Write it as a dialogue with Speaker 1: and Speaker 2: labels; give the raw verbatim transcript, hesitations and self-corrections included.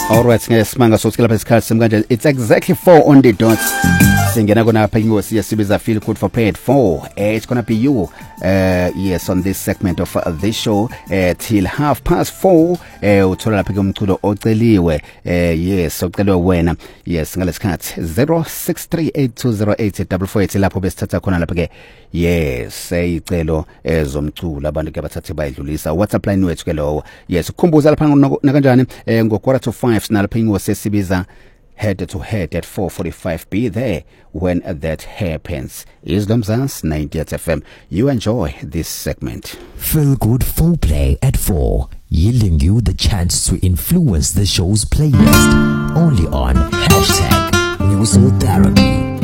Speaker 1: Alright, ngesimanga sokuthi lapha isikhathi semkanje it's exactly four on the dot. Singena kona pha ingosi yesibiza feel good for paid four. Eh, it's gonna be you uh yes on this segment of uh, this show uh, till half past four. Eh, uthola lapha umculo oceliwe. Eh, yes, ocelwe wena. Yes, ngalesikhathi zero six three eight two zero eight four four eight lapho besithatha khona lapha ke. Yes, icelo ezomculo abantu ke bathathe bayidlulisa. WhatsApp line wethu ke lowo. Yes, ukhumbuza lapha na kanjani eh ngo quarter to five sinalapha ingosi yesibiza head to head at four forty-five. Be there when that happens. Islam Zans ninety-eight F M. You enjoy this segment.
Speaker 2: Feel good foreplay at four, yielding you the chance to influence the show's playlist. Only on hashtag Musical Therapy.